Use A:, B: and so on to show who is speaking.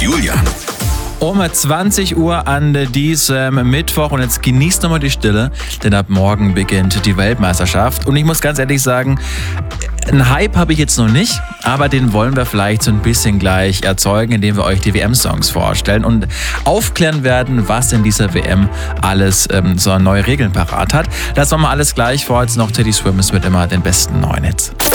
A: Julian.
B: Um 20 Uhr an diesem Mittwoch und jetzt genießt nochmal die Stille, denn ab morgen beginnt die Weltmeisterschaft und ich muss ganz ehrlich sagen, einen Hype habe ich jetzt noch nicht, aber den wollen wir vielleicht so ein bisschen gleich erzeugen, indem wir euch die WM-Songs vorstellen und aufklären werden, was in dieser WM alles so neue Regeln parat hat. Das machen wir alles gleich vor, jetzt noch Teddy Swims mit immer den besten neuen Hits.